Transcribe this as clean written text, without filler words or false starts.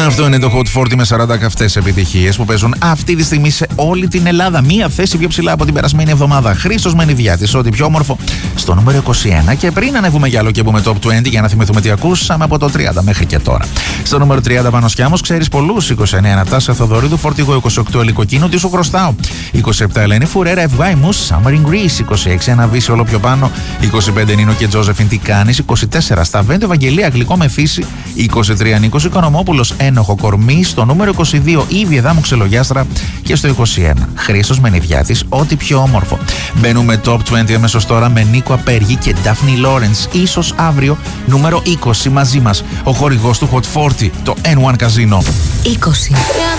Αυτό είναι το Hot 40 με 40 καυτές επιτυχίες που παίζουν αυτή τη στιγμή σε όλη την Ελλάδα. Μία θέση πιο ψηλά από την περασμένη εβδομάδα. Χρήστος Μενιδιάτης, ό,τι πιο όμορφο, στο νούμερο 21. Και πριν ανέβουμε κι άλλο και πούμε top 20 για να θυμηθούμε τι ακούσαμε από το 30 μέχρι και τώρα. Στο νούμερο 30 Πάνος Κιάμος, ξέρεις πολλούς. 29 Ανατάσσια Θοδωρίδου, Φορτηγό 28 Ελικοκίνου, τι σου χρωστάω. 27 Ελένη Φουρέρα, Ευγάιμου, Summer in Greece. 26 Αναβίση όλο πιο πάνω. 25 Νίνο και Τζόζεφιν, τι κάνεις. 24 Σταβέντο Ευαγγελία, Αγγλικό με φύση. 23 Νίκος Οικονομόπουλος, Ένοχο κορμί. Στο νούμερο 22 Ήβη Εδάμου Ξελογιάστρα. Και στο 21 Χρήστος Μενιδιάτης, ό,τι πιο όμορφο. Μπαίνουμε top 20 αμέσως τώρα με Νίκο Απέργη και Ντάφνη Λόρενς. Ίσως αύριο νούμερο 20 μαζί μας. Ο χορηγός του Hot 40, το N1 Casino. 20.